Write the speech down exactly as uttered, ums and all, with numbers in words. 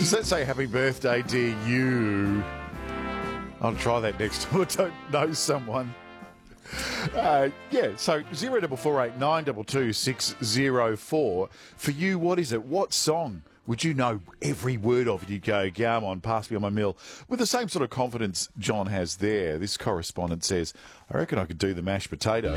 Does that say happy birthday, dear you? I'll try that next time I don't know someone. Uh, yeah, so zero double four eight nine double two six zero four. For you, what is it? What song would you know every word of? You'd go, go on, pass me on my mill. With the same sort of confidence John has there, this correspondent says, I reckon I could do the mashed potato.